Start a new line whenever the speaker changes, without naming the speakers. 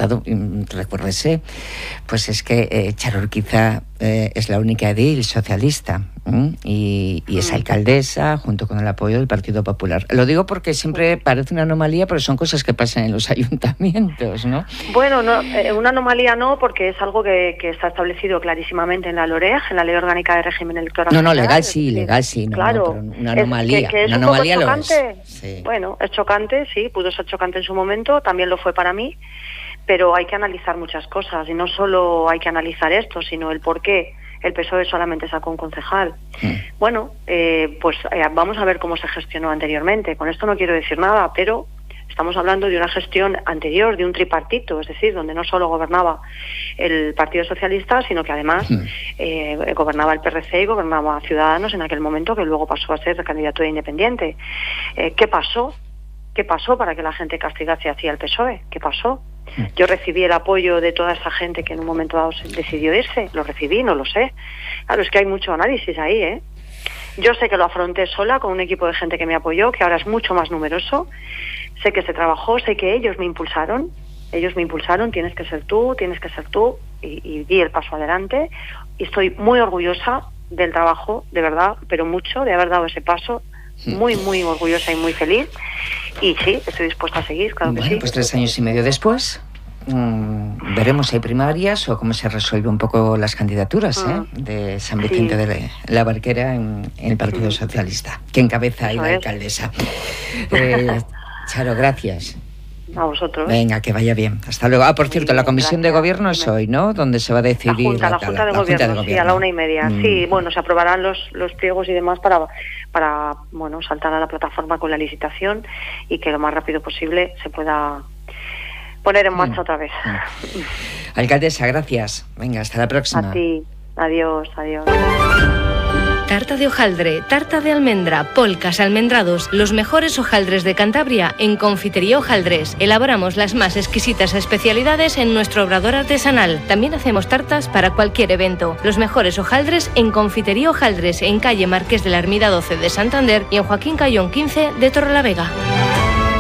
apartado, recuérdese, pues es que Charo Urquiza es la única edil socialista y es alcaldesa junto con el apoyo del Partido Popular. Lo digo porque siempre parece una anomalía, pero son cosas que pasan en los ayuntamientos, ¿no?
Bueno, no, una anomalía no, porque es algo que está establecido clarísimamente en la LOREG, en la Ley Orgánica de Régimen Electoral.
No, legal sí, no,
claro,
no, pero una anomalía.
Que es
una
un
anomalía
poco
lo
chocante.
es. Sí.
Bueno, es chocante, sí, pudo ser chocante en su momento, también lo fue para mí, pero hay que analizar muchas cosas, y no solo hay que analizar esto, sino el por qué el PSOE solamente sacó un concejal. Bueno, vamos a ver cómo se gestionó anteriormente. Con esto no quiero decir nada, pero estamos hablando de una gestión anterior, de un tripartito, es decir, donde no solo gobernaba el Partido Socialista, sino que además gobernaba el PRC y gobernaba Ciudadanos en aquel momento, que luego pasó a ser candidatura independiente. ¿Qué pasó? ¿Qué pasó para que la gente castigase hacia el PSOE? ¿Qué pasó? Yo recibí el apoyo de toda esa gente que en un momento dado decidió irse. Lo recibí, no lo sé. Claro, es que hay mucho análisis ahí, ¿eh? Yo sé que lo afronté sola con un equipo de gente que me apoyó, que ahora es mucho más numeroso. Sé que se trabajó, sé que ellos me impulsaron, tienes que ser tú, y di el paso adelante. Y estoy muy orgullosa del trabajo, de verdad, pero mucho, de haber dado ese paso. Muy, muy orgullosa y muy feliz. Y sí, estoy dispuesta a seguir, claro que sí.
Pues 3 años y medio después, veremos si hay primarias o cómo se resuelve un poco las candidaturas de San Vicente de la Barquera en el Partido Socialista, que encabeza ahí la alcaldesa. Charo, gracias.
A vosotros.
Venga, que vaya bien. Hasta luego. Por cierto, la comisión de gobierno es hoy, ¿no? Donde se va a decidir
la Junta de Gobierno, sí, a la 1:30. Sí, bueno, se aprobarán los pliegos y demás para saltar a la plataforma con la licitación y que lo más rápido posible se pueda poner en marcha otra vez.
Alcaldesa, gracias. Venga, hasta la próxima.
A ti. Adiós.
Tarta de hojaldre, tarta de almendra, polcas, almendrados, los mejores hojaldres de Cantabria en Confitería Hojaldres. Elaboramos las más exquisitas especialidades en nuestro obrador artesanal. También hacemos tartas para cualquier evento. Los mejores hojaldres en Confitería Hojaldres, en calle Marqués de la Ermida 12 de Santander y en Joaquín Cayón 15 de Torrelavega.